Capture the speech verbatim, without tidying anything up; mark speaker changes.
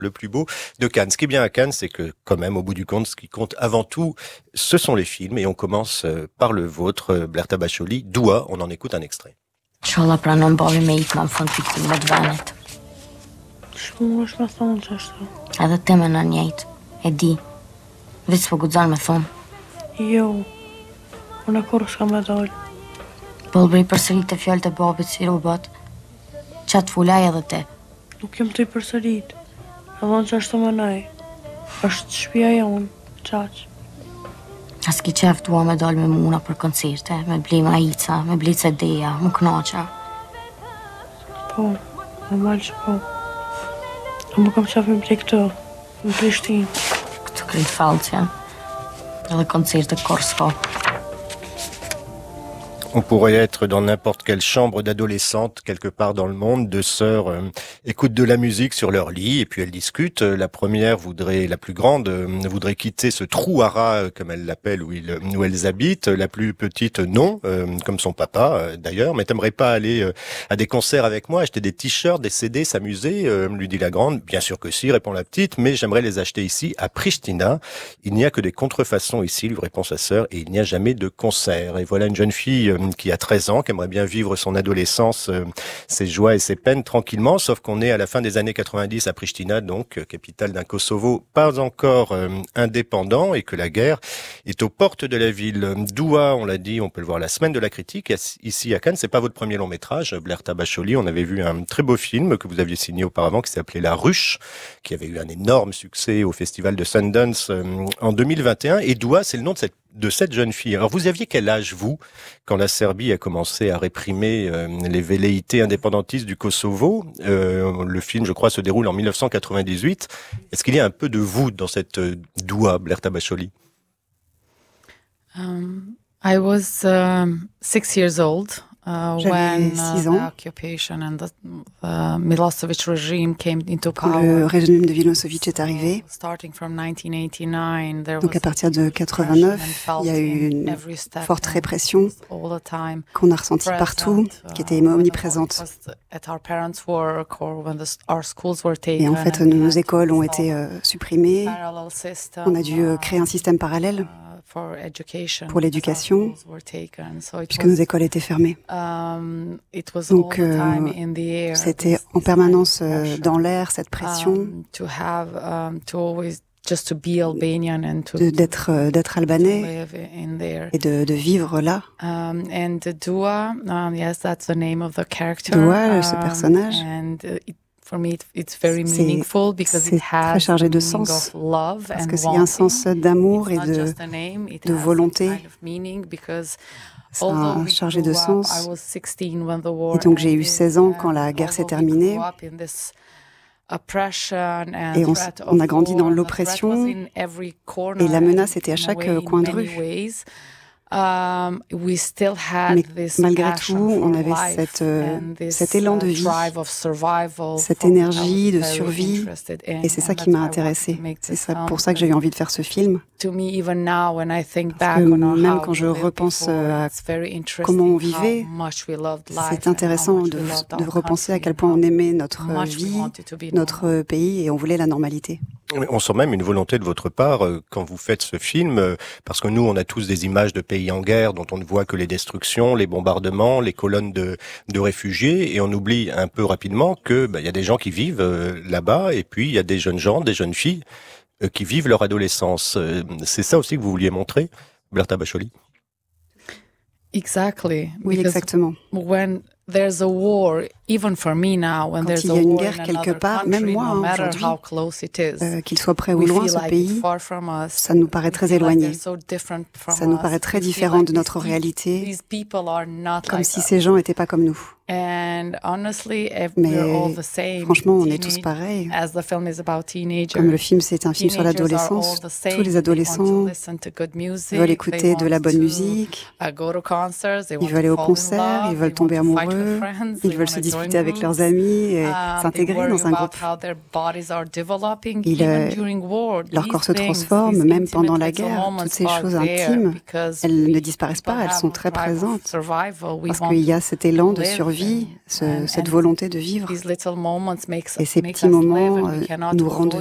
Speaker 1: le plus beau de Cannes. Ce qui est bien à Cannes, c'est que quand même, au bout du compte, ce qui compte avant tout, ce sont les films. Et on commence par le vôtre, Blair Tabacholi, Dua. On en écoute un extrait.
Speaker 2: Inshallah pra non bëri me ikë në fund fiksim me të venet.
Speaker 3: Shmu është me thonë që ashtu.
Speaker 2: Edhe te me në njejtë, e di. Veç s'po guxon me thonë.
Speaker 3: Jo, unë e kur s'ka me dollë.
Speaker 2: Bëllbëri përsërit të fjallë të babit si robot. Qatë fulaj edhe te.
Speaker 3: Nuk jem të i përsërit. E vonë që ashtu më nëj. është shpia jonë, qaqë.
Speaker 2: As ki qef dua me dal me muna për koncerte, me bli majica, me bli C D-ja, më knaqa.
Speaker 3: Po, normal që po. A më kam qef me bli këto, në Prishtinë.
Speaker 2: Këtu krejt falcja. Edhe koncerte Korsko.
Speaker 1: On pourrait être dans n'importe quelle chambre d'adolescente quelque part dans le monde. Deux sœurs euh, écoutent de la musique sur leur lit et puis elles discutent. La première voudrait, la plus grande, euh, voudrait quitter ce trou à rats, euh, comme elle l'appelle, où, il, où elles habitent. La plus petite, non, euh, comme son papa euh, d'ailleurs. Mais t'aimerais pas aller euh, à des concerts avec moi, acheter des t-shirts, des C D, s'amuser, euh, lui dit la grande. Bien sûr que si, répond la petite, mais j'aimerais les acheter ici, à Pristina. Il n'y a que des contrefaçons ici, lui répond sa sœur, et il n'y a jamais de concert. Et voilà une jeune fille euh, qui a treize ans, qui aimerait bien vivre son adolescence, euh, ses joies et ses peines tranquillement, sauf qu'on est à la fin des années quatre-vingt-dix à Pristina, donc euh, capitale d'un Kosovo pas encore euh, indépendant, et que la guerre est aux portes de la ville. Dua, on l'a dit, on peut le voir la semaine de la critique, ici à Cannes. C'est pas votre premier long métrage, Blair Tabacholi. On avait vu un très beau film que vous aviez signé auparavant, qui s'appelait La Ruche, qui avait eu un énorme succès au festival de Sundance euh, en deux mille vingt et un. Et Dua, c'est le nom de cette de cette jeune fille. Alors, vous aviez quel âge, vous, quand la Serbie a commencé à réprimer euh, les velléités indépendantistes du Kosovo? euh, Le film, je crois, se déroule en dix-neuf cent quatre-vingt-dix-huit. Est-ce qu'il y a un peu de vous dans cette euh, Dua, Blair Tabacholi?
Speaker 4: Um, I was um, six years old. Uh, when uh, the occupation and the uh, Milosevic regime came into power.
Speaker 5: Quand le régime de Milosevic est arrivé,
Speaker 4: starting from nineteen eighty-nine, there
Speaker 5: donc à partir de quatre-vingt-neuf, il y a eu une forte répression qu'on a ressentie partout, qui était omniprésente. Et en fait, nos écoles ont été euh, supprimées. On a dû euh, créer un système parallèle pour l'éducation, puisque nos écoles étaient fermées. Donc, euh, c'était en permanence euh, dans l'air, cette pression de, d'être, euh, d'être albanais et de, de vivre là.
Speaker 4: Dua,
Speaker 5: ce personnage, c'est très chargé de sens, parce que c'est un sens d'amour et de, de volonté. C'est un chargé de sens. Et donc j'ai eu seize ans quand la guerre s'est terminée. Et on, on a grandi dans l'oppression, et la menace était à chaque coin de rue. Mais malgré tout, on avait cette, euh, cet élan de vie, cette énergie de survie, et c'est ça qui m'a intéressée. C'est ça, pour ça que j'ai eu envie de faire ce film. Parce que même quand je repense à comment on vivait, c'est intéressant de, de repenser à quel point on aimait notre vie, notre pays, et on voulait la normalité.
Speaker 1: On sent même une volonté de votre part euh, quand vous faites ce film, euh, parce que nous, on a tous des images de pays en guerre dont on ne voit que les destructions, les bombardements, les colonnes de, de réfugiés, et on oublie un peu rapidement que bah, y a des gens qui vivent euh, là-bas, et puis il y a des jeunes gens, des jeunes filles euh, qui vivent leur adolescence. Euh, c'est ça aussi que vous vouliez montrer, Blair Tabacholi?
Speaker 4: Exactly.
Speaker 5: Oui, exactement.
Speaker 4: When there's a war, even for me now, when
Speaker 5: Quand
Speaker 4: there's
Speaker 5: il y a une guerre quelque part, même moi, hein, aujourd'hui, euh, qu'il soit près ou loin, ce pays, ça nous paraît très éloigné. Ça nous paraît très différent de notre réalité, comme si ces gens n'étaient pas comme nous. Mais franchement, on est tous pareils. Comme le film, c'est un film sur l'adolescence, tous les adolescents veulent écouter de la bonne musique, ils veulent aller au concert, ils veulent tomber amoureux, ils veulent se disputer discuter avec leurs amis et s'intégrer dans un groupe. Il, euh, leur corps se transforme, même pendant la guerre. Toutes ces choses intimes, elles ne disparaissent pas, elles sont très présentes. Parce qu'il y a cet élan de survie, ce, cette volonté de vivre. Et ces petits moments euh, nous rendent